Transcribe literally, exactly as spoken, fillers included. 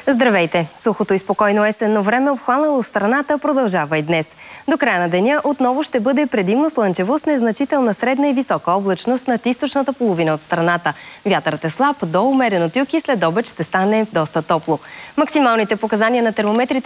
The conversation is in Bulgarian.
Здравейте! Сухото и спокойно есенно време, обхванало страната, продължава и днес. До края на деня отново ще бъде предимно слънчево с незначителна средна и висока облачност над източната половина от страната. Вятърът е слаб до умерен от юг и след обед ще стане доста топло. Максималните показания на термометрите